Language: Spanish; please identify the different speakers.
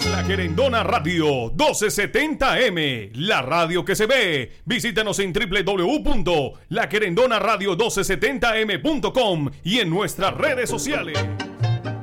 Speaker 1: La Querendona Radio 1270M, la radio que se ve. Visítanos en www.laquerendonaradio1270m.com y en nuestras redes sociales.